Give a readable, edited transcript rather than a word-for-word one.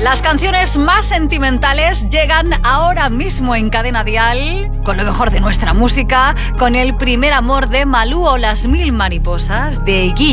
Las canciones más sentimentales llegan ahora mismo en Cadena Dial, con lo mejor de nuestra música, con El primer amor de Malú o Las mil mariposas de Guille.